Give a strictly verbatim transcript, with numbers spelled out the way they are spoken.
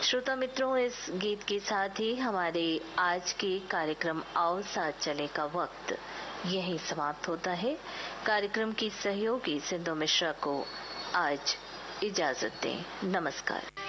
श्रोता मित्रों, इस गीत के साथ ही हमारे आज के कार्यक्रम आओ साथ चले का वक्त यहीं समाप्त होता है। कार्यक्रम की सहयोगी सिंधु मिश्रा को आज इजाजत दें। नमस्कार।